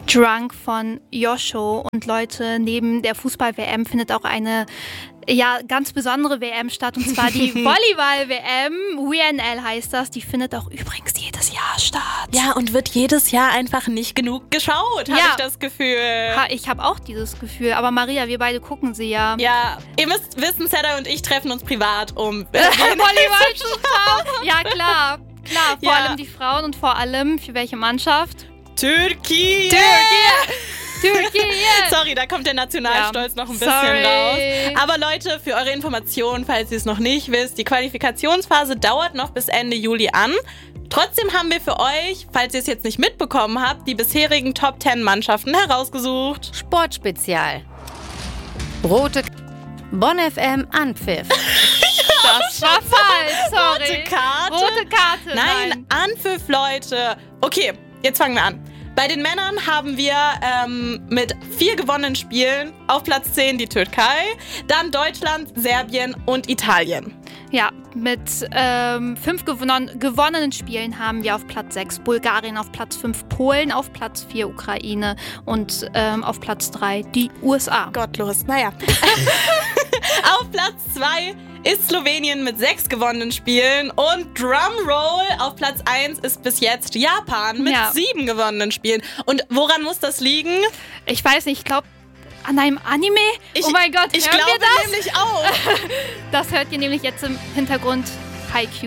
Drunk von Yosho. Und Leute, neben der Fußball-WM findet auch eine ganz besondere WM statt, und zwar die Volleyball-WM. WNL heißt das. Die findet auch übrigens jedes Jahr statt. Ja, und wird jedes Jahr einfach nicht genug geschaut, habe ich das Gefühl. Ich habe auch dieses Gefühl. Aber Maria, wir beide gucken sie ja. Ja, ihr müsst wissen, Seda und ich treffen uns privat, um Volleyball zu schauen. Ja, klar. Klar, vor allem die Frauen und vor allem für welche Mannschaft? Türkei! Türkei! Sorry, da kommt der Nationalstolz noch ein bisschen raus. Aber Leute, für eure Information, falls ihr es noch nicht wisst, die Qualifikationsphase dauert noch bis Ende Juli an. Trotzdem haben wir für euch, falls ihr es jetzt nicht mitbekommen habt, die bisherigen Top 10 Mannschaften herausgesucht. Sportspezial. Rote Bonn FM Anpfiff. Das war falsch, sorry. Rote Karte? Rote Karte, nein. Anpfiff, Leute. Okay, jetzt fangen wir an. Bei den Männern haben wir mit 4 gewonnenen Spielen auf Platz 10 die Türkei, dann Deutschland, Serbien und Italien. Ja, mit 5 gewonnenen Spielen haben wir auf Platz 6 Bulgarien, auf Platz 5 Polen, auf Platz 4 Ukraine und auf Platz 3 die USA. Gottlos, naja. Auf Platz 2 ist Slowenien mit 6 gewonnenen Spielen und Drumroll, auf Platz 1 ist bis jetzt Japan mit 7 gewonnenen Spielen. Und woran muss das liegen? Ich weiß nicht, ich glaube an einem Anime. Oh mein Gott, ich glaube nämlich auch. Das hört ihr nämlich jetzt im Hintergrund. Haikyuu.